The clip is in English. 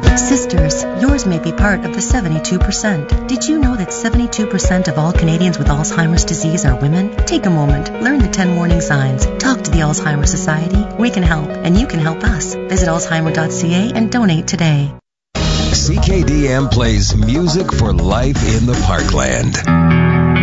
Sisters, yours may be part of the 72%. Did you know that 72% of all Canadians with Alzheimer's disease are women? Take a moment, learn the 10 warning signs, talk to the Alzheimer's Society. We can help, and you can help us. Visit alzheimer.ca and donate today. CKDM plays music for life in the Parkland.